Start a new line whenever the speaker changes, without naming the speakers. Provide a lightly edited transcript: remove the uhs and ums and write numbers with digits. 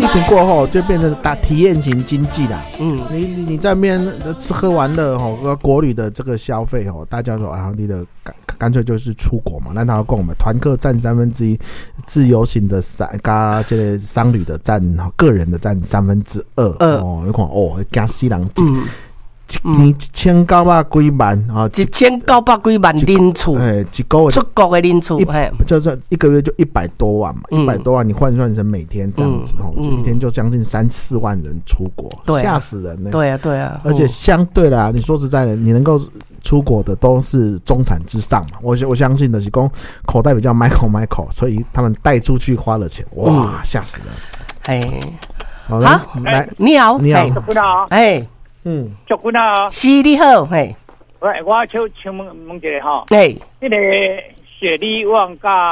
情过后就变成体验型经济啦。你在那边吃喝玩乐国旅的这个消费大家说啊，你的干脆就是出国嘛。那他要跟我们团客占1/3，自由行的加这个商旅的占个人的占2/3哦。你看加死人。你1900几万啊
，1900几万人次，
一个月
出国的人次，
就是一个月就100多万嘛，100多万你换算成每天这样子就一天就将近3-4万人出国，吓死人呢。
对啊，
而且相对啦，你说实在的，你能够出国的都是中产之上嘛。我相信的是说口袋比较 Michael， 所以他们带出去花了钱，哇，吓死人。好，来，
你好，
祝君啊！
是你好，嘿。
喂，我请问一下哈，
嘿，
那个雪梨旺甲